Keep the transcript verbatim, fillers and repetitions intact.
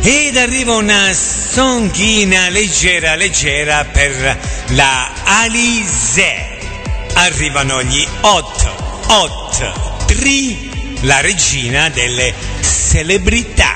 ed arriva una songhina leggera leggera per la Alizée. Arrivano gli hot hot tri, la regina delle celebrità.